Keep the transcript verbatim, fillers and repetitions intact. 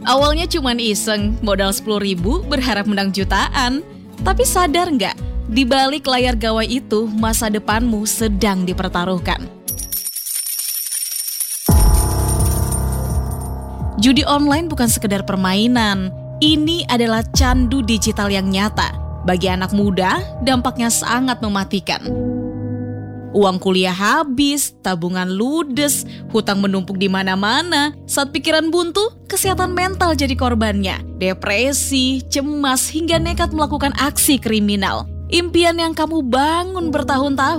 Awalnya cuman iseng, modal sepuluh ribu berharap menang jutaan. Tapi sadar nggak, di balik layar gawai itu masa depanmu sedang dipertaruhkan. Judi online bukan sekedar permainan, ini adalah candu digital yang nyata. Bagi anak muda, dampaknya sangat mematikan. Uang kuliah habis, tabungan ludes, hutang menumpuk di mana-mana. Saat pikiran buntu, kesehatan mental jadi korbannya. Depresi, cemas, hingga nekat melakukan aksi kriminal. Impian yang kamu bangun bertahun-tahun